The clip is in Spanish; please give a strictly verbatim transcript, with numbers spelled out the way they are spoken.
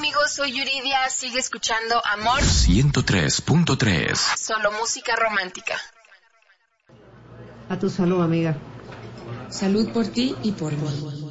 amigos, soy Yuridia, sigue escuchando Amor ciento tres punto tres. Solo música romántica. A tu salud, amiga. Salud por ti y por mí.